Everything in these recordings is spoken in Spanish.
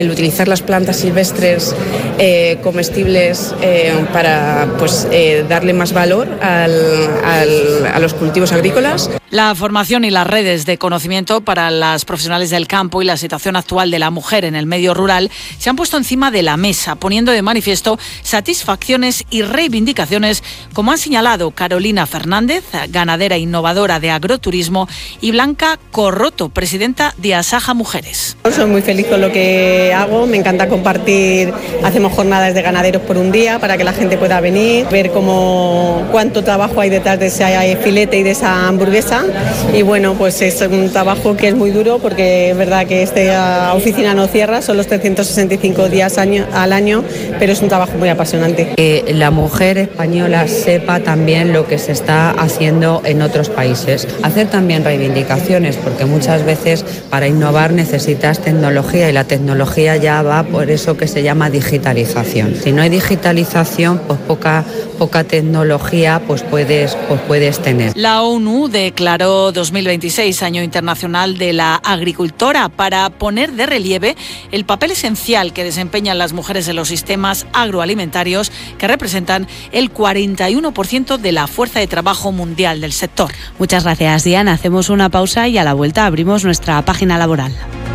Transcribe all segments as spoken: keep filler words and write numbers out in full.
El utilizar las plantas silvestres eh, comestibles eh, para pues, eh, darle más valor al, al, a los cultivos agrícolas. La formación y las redes de conocimiento para las profesionales del campo y la situación actual de la mujer en el medio rural se han puesto encima de la mesa, poniendo de manifiesto satisfacciones y reivindicaciones, como han señalado Carolina Fernández, ganadera innovadora de agroturismo, y Blanca Corroto, presidenta de Asaja Mujeres. Soy muy feliz con lo que hago, me encanta compartir, hacemos jornadas de ganaderos por un día para que la gente pueda venir, ver cómo, cuánto trabajo hay detrás de ese filete y de esa hamburguesa. Y bueno, pues es un trabajo que es muy duro porque es verdad que esta oficina no cierra, son los trescientos sesenta y cinco días año, al año, pero es un trabajo muy apasionante. Que la mujer española sepa también lo que se está haciendo en otros países. Hacer también reivindicaciones, porque muchas veces para innovar necesitas tecnología y la tecnología ya va por eso que se llama digitalización. Si no hay digitalización, pues poca, poca tecnología pues puedes, pues puedes tener. La ONU declaró dos mil veintiséis Año Internacional de la Agricultora para poner de relieve el papel esencial que desempeñan las mujeres en los sistemas agroalimentarios, que representan el cuarenta y uno por ciento de la fuerza de trabajo mundial del sector. Muchas gracias, Diana. Hacemos una pausa y a la vuelta abrimos nuestra página laboral.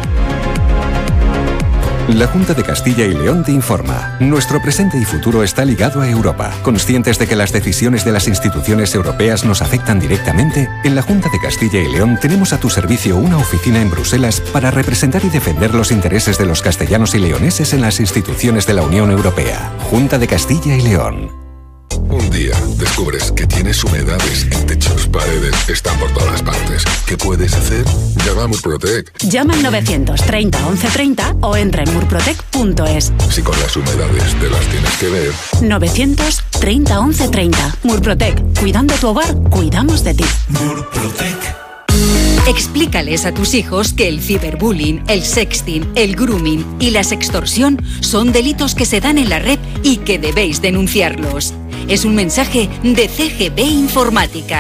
La Junta de Castilla y León te informa. Nuestro presente y futuro está ligado a Europa. Conscientes de que las decisiones de las instituciones europeas nos afectan directamente, en la Junta de Castilla y León tenemos a tu servicio una oficina en Bruselas para representar y defender los intereses de los castellanos y leoneses en las instituciones de la Unión Europea. Junta de Castilla y León. Un día descubres que tienes humedades en techos, paredes, están por todas partes. ¿Qué puedes hacer? Llama a Murprotec. Llama al novecientos treinta once treinta o entra en murprotec punto es. Si con las humedades te las tienes que ver. novecientos treinta once treinta. Murprotec. Cuidando tu hogar, cuidamos de ti. Murprotec. Explícales a tus hijos que el ciberbullying, el sexting, el grooming y la sextorsión son delitos que se dan en la red y que debéis denunciarlos. Es un mensaje de C G B Informática.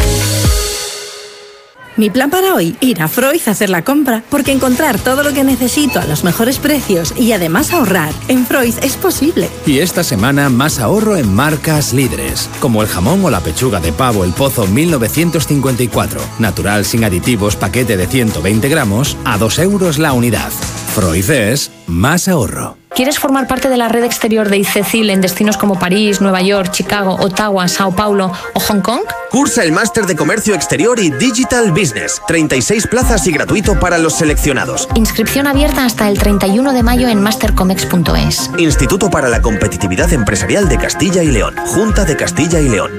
Mi plan para hoy, ir a Freud a hacer la compra, porque encontrar todo lo que necesito a los mejores precios y además ahorrar en Freud es posible. Y esta semana más ahorro en marcas líderes, como el jamón o la pechuga de pavo El Pozo mil novecientos cincuenta y cuatro, natural sin aditivos, paquete de ciento veinte gramos, a dos euros la unidad. Freud es más ahorro. ¿Quieres formar parte de la red exterior de ICECIL en destinos como París, Nueva York, Chicago, Ottawa, Sao Paulo o Hong Kong? Cursa el máster de Comercio Exterior y Digital Business. treinta y seis plazas y gratuito para los seleccionados. Inscripción abierta hasta el treinta y uno de mayo en mastercomex punto es. Instituto para la Competitividad Empresarial de Castilla y León. Junta de Castilla y León.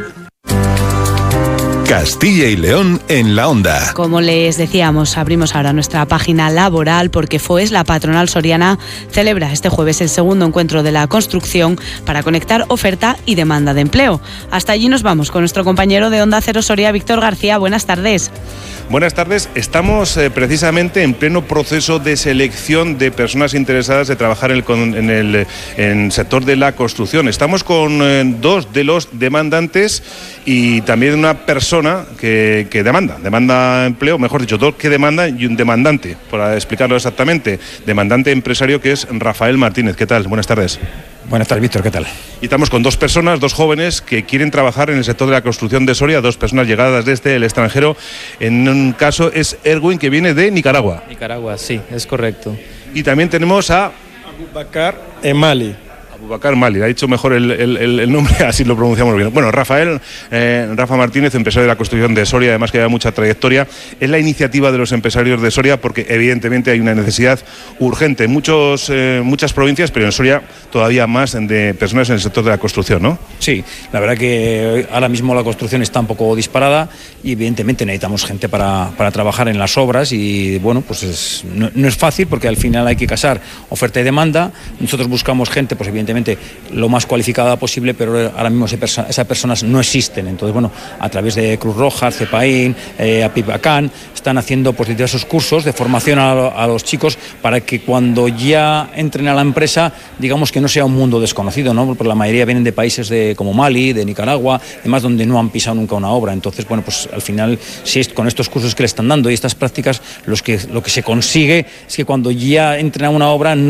Castilla y León en la onda. Como les decíamos, abrimos ahora nuestra página laboral porque FOES, la patronal soriana, celebra este jueves el segundo encuentro de la construcción para conectar oferta y demanda de empleo. Hasta allí nos vamos con nuestro compañero de Onda Cero Soria, Víctor García. Buenas tardes. Buenas tardes. Estamos eh, precisamente en pleno proceso de selección de personas interesadas de trabajar en el, en el en sector de la construcción. Estamos con eh, dos de los demandantes y también una persona que, que demanda, demanda empleo, mejor dicho, dos que demandan y un demandante, para explicarlo exactamente. Demandante empresario que es Rafael Martínez. ¿Qué tal? Buenas tardes. Buenas tardes, Víctor, ¿qué tal? Y estamos con dos personas, dos jóvenes que quieren trabajar en el sector de la construcción de Soria, dos personas llegadas desde el extranjero. En un caso es Erwin, que viene de Nicaragua. Nicaragua, sí, es correcto. Y también tenemos a Abubakar Emali. Abubakar Mali, ha dicho mejor el, el, el nombre, así lo pronunciamos bien. Bueno, Rafael, eh, Rafa Martínez, empresario de la construcción de Soria, además que lleva mucha trayectoria. Es la iniciativa de los empresarios de Soria porque evidentemente hay una necesidad urgente en muchos, eh, muchas provincias, pero en Soria todavía más de personas en el sector de la construcción, ¿no? Sí, la verdad que ahora mismo la construcción está un poco disparada y evidentemente necesitamos gente para, para trabajar en las obras y bueno, pues es, no, no es fácil porque al final hay que casar oferta y demanda. Nosotros buscamos gente, pues evidentemente lo más cualificada posible, pero ahora mismo esas personas no existen. Entonces, bueno, a través de Cruz Roja, CEPAIN, eh, APIPACAN, están haciendo pues diversos cursos de formación a, a los chicos para que cuando ya entren a la empresa, digamos que no sea un mundo desconocido, ¿no? Porque la mayoría vienen de países de, como Mali, de Nicaragua, además donde no han pisado nunca una obra. Entonces, bueno, pues al final, si es con estos cursos que le están dando y estas prácticas, los que, lo que se consigue es que cuando ya entren a una obra